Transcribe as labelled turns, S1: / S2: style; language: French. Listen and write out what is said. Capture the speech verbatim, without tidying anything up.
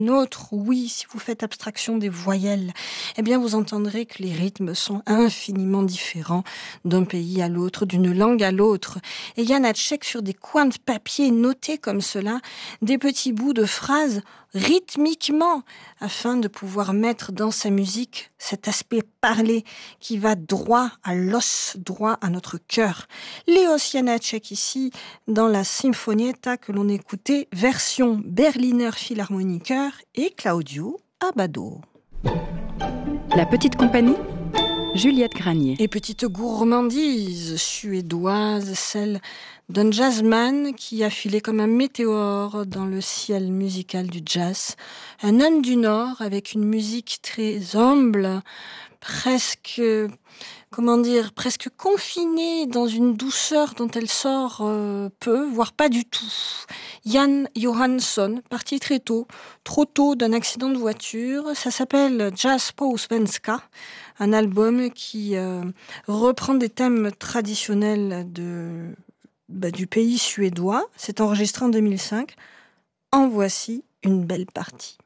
S1: Nôtre, oui, si vous faites abstraction des voyelles, eh bien vous entendrez que les rythmes sont infiniment différents d'un pays à l'autre, d'une langue à l'autre. Et Jan Haček, sur des coins de papier notés comme cela, des petits bouts de phrases rythmiquement, afin de pouvoir mettre dans sa musique cet aspect parlé qui va droit à l'os, droit à notre cœur. Leos Janáček ici, dans la Sinfonietta que l'on écoutait, version Berliner Philharmoniker et Claudio Abbado.
S2: La petite compagnie, Juliette Granier.
S1: Et petite gourmandise suédoise, celle d'un jazzman qui a filé comme un météore dans le ciel musical du jazz. Un homme du Nord avec une musique très humble, presque, comment dire, presque confinée dans une douceur dont elle sort euh, peu, voire pas du tout. Jan Johansson, parti très tôt, trop tôt d'un accident de voiture. Ça s'appelle Jazz på svenska, un album qui euh, reprend des thèmes traditionnels de, bah, du pays suédois. C'est enregistré en deux mille cinq. En voici une belle partie.